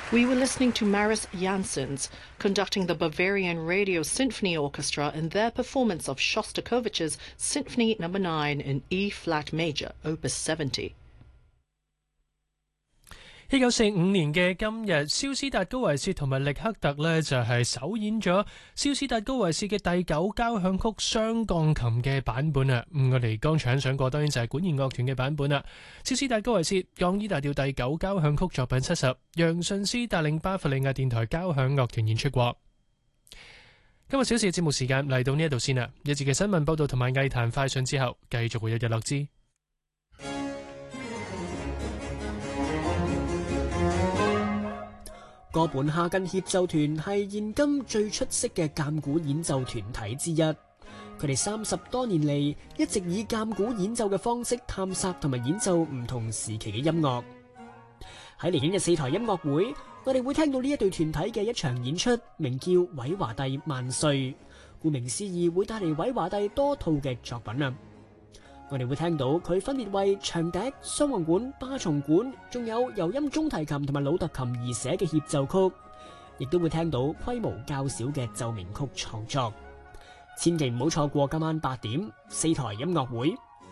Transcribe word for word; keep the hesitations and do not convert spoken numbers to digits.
We were listening to Maris Janssens conducting the Bavarian Radio Symphony Orchestra in their performance of Shostakovich's Symphony Number nine in E-flat major, Opus seventy。 一九四五年嘅今日，肖斯達高維切同埋力克特呢就係首演咗肖斯達高維切嘅第九交響曲雙鋼琴嘅版本啦。咁我哋剛才欣賞過，當然就係管弦樂團嘅版本啦。肖斯達高維切降 E 大調第九交響曲作品七十，楊順思帶領巴伐利亞電台交響樂團演出過。今日小時嘅節目時間嚟到呢一度先啦，一節嘅新聞報導同埋藝壇快訊之後，繼續會有日落之。 哥本哈根協奏團係現今最出色嘅鑑古演奏團體之一，佢哋三十多年嚟一直以鑑古演奏嘅方式探索同埋演奏唔同時期嘅音樂。喺嚟緊嘅四台音樂會，我哋會聽到呢一隊團體嘅一場演出，名叫《韋華第萬歲》，顧名思義會帶嚟韋華第多套嘅作品啊！我哋會聽到佢分別為長笛、雙簧管、巴松管，仲有由音中提琴同埋老特琴而寫嘅協奏曲，亦都會聽到規模較小嘅奏鳴曲創作。千祈唔好錯過今晚八點四台音樂會。